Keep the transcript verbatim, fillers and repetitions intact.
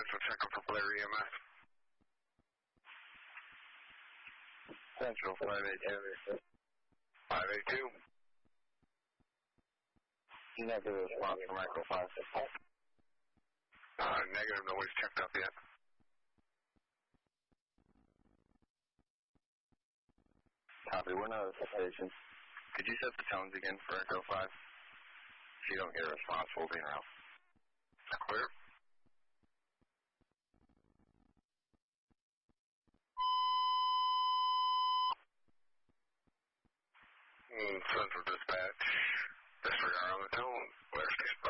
Central, checking for Blair E M S. Central, five eight two. five eight two. You have the response from Echo five six five. Uh, negative, nobody's checked up yet. Copy, we're not at the station. Could you set the tones again for Echo five? If you don't get a response, we'll be around. Clear. Mm, Central Dispatch. Disregard on the tone. Blair Station.